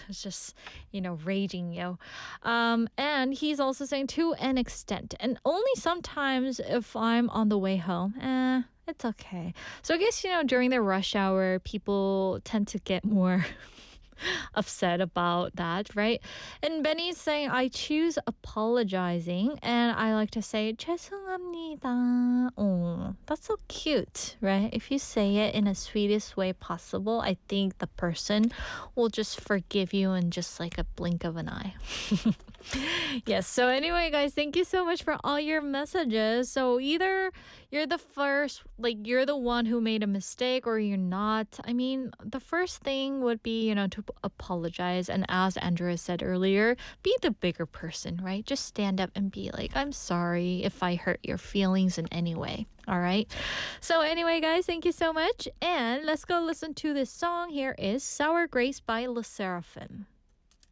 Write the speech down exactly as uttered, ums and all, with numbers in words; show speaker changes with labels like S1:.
S1: it's just, you know, raging you. Um, and he's also saying to an extent, and only sometimes if I'm on the way home, eh, it's okay. So I guess, you know, during the rush hour, people tend to get more upset about that, right? And Benny's saying, I choose apologizing, and I like to say, 죄송합니다. Oh, that's so cute, right? If you say it in a sweetest way possible, I think the person will just forgive you in just like a blink of an eye. Yes, so anyway, guys, thank you so much for all your messages. So either you're the first, like you're the one who made a mistake, or you're not. I mean, the first thing would be, you know, to apologize. And as Andrea said earlier, be the bigger person, right? Just stand up and be like, I'm sorry if I hurt your feelings in any way. All right. So anyway, guys, thank you so much. And let's go listen to this song. Here is Sour Grapes by LE SSERAFIM.